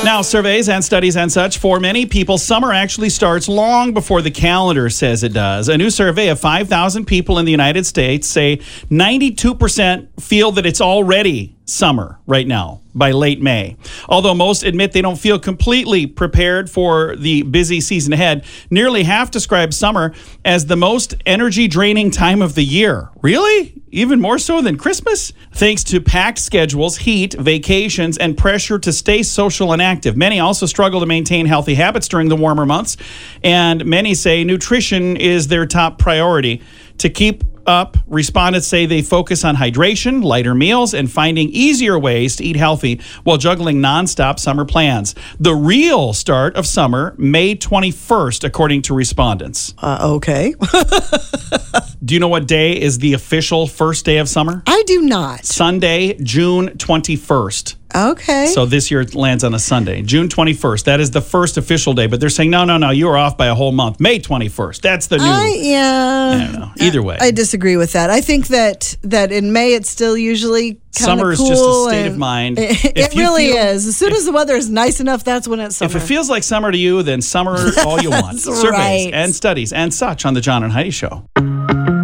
Now, surveys and studies and such, for many people, summer actually starts long before the calendar says it does. A new survey of 5,000 people in the United States say 92% feel that it's already summer right now by late May. Although most admit they don't feel completely prepared for the busy season ahead, nearly half describe summer as the most energy-draining time of the year. Really? Even more so than Christmas? Thanks to packed schedules, heat, vacations, and pressure to stay social and active. Many also struggle to maintain healthy habits during the warmer months, and many say nutrition is their top priority. To keep up, respondents say they focus on hydration, lighter meals, and finding easier ways to eat healthy while juggling nonstop summer plans. The real start of summer, May 21st, according to respondents. Okay. Do you know what day is the official first day of summer? I do not. Sunday, June 21st. Okay. So this year it lands on a Sunday, June 21st. That is the first official day, but they're saying, no, you are off by a whole month. May 21st. That's the new. I don't know. Either way. I disagree with that. I think that in May it's still usually kind of cool. Summer is just a state of mind. It really is. As soon as the weather is nice enough, that's when it's summer. If it feels like summer to you, then summer all you want. That's Surveys right. and studies and such on the John and Heidi Show.